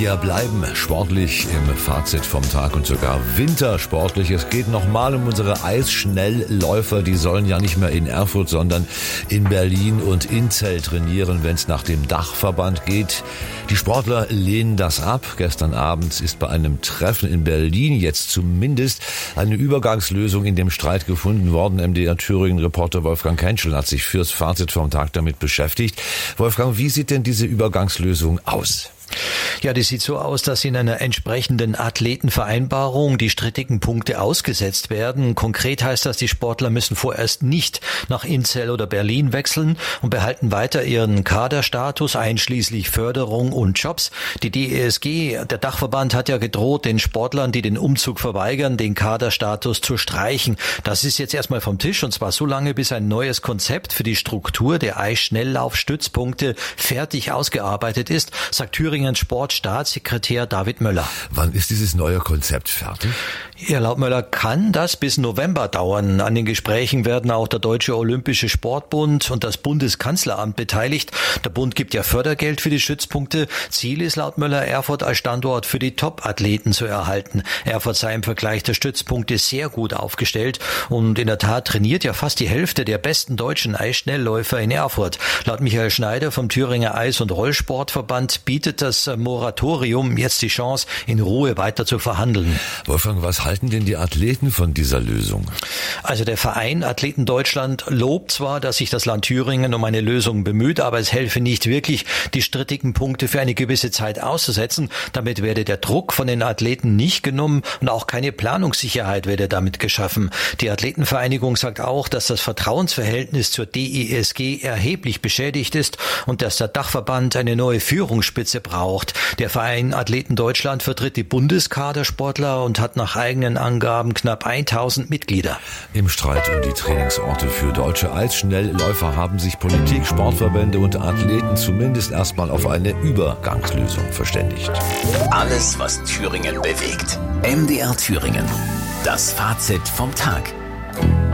Wir bleiben sportlich im Fazit vom Tag und sogar wintersportlich. Es geht nochmal um unsere Eisschnellläufer. Die sollen ja nicht mehr in Erfurt, sondern in Berlin und Inzell trainieren, wenn es nach dem Dachverband geht. Die Sportler lehnen das ab. Gestern Abend ist bei einem Treffen in Berlin jetzt zumindest eine Übergangslösung in dem Streit gefunden worden. MDR Thüringen-Reporter Wolfgang Kentschel hat sich fürs Fazit vom Tag damit beschäftigt. Wolfgang, wie sieht denn diese Übergangslösung aus? Ja, die sieht so aus, dass in einer entsprechenden Athletenvereinbarung die strittigen Punkte ausgesetzt werden. Konkret heißt das, die Sportler müssen vorerst nicht nach Inzell oder Berlin wechseln und behalten weiter ihren Kaderstatus, einschließlich Förderung und Jobs. Die DESG, der Dachverband, hat ja gedroht, den Sportlern, die den Umzug verweigern, den Kaderstatus zu streichen. Das ist jetzt erstmal vom Tisch, und zwar so lange, bis ein neues Konzept für die Struktur der Eisschnelllaufstützpunkte fertig ausgearbeitet ist, sagt Thüringens Sportstaatssekretär David Möller. Wann ist dieses neue Konzept fertig? Ja, laut Möller kann das bis November dauern. An den Gesprächen werden auch der Deutsche Olympische Sportbund und das Bundeskanzleramt beteiligt. Der Bund gibt ja Fördergeld für die Stützpunkte. Ziel ist laut Möller, Erfurt als Standort für die Top-Athleten zu erhalten. Erfurt sei im Vergleich der Stützpunkte sehr gut aufgestellt. Und in der Tat trainiert ja fast die Hälfte der besten deutschen Eisschnellläufer in Erfurt. Laut Michael Schneider vom Thüringer Eis- und Rollsportverband bietet das Moratorium jetzt die Chance, in Ruhe weiter zu verhandeln. Wolfgang, was halten denn die Athleten von dieser Lösung? Also der Verein Athleten Deutschland lobt zwar, dass sich das Land Thüringen um eine Lösung bemüht, aber es helfe nicht wirklich, die strittigen Punkte für eine gewisse Zeit auszusetzen. Damit werde der Druck von den Athleten nicht genommen und auch keine Planungssicherheit werde damit geschaffen. Die Athletenvereinigung sagt auch, dass das Vertrauensverhältnis zur DESG erheblich beschädigt ist und dass der Dachverband eine neue Führungsspitze braucht. Der Verein Athleten Deutschland vertritt die Bundeskadersportler und hat nach eigenen Angaben knapp 1000 Mitglieder. Im Streit um die Trainingsorte für deutsche Eisschnellläufer haben sich Politik, Sportverbände und Athleten zumindest erstmal auf eine Übergangslösung verständigt. Alles, was Thüringen bewegt. MDR Thüringen. Das Fazit vom Tag.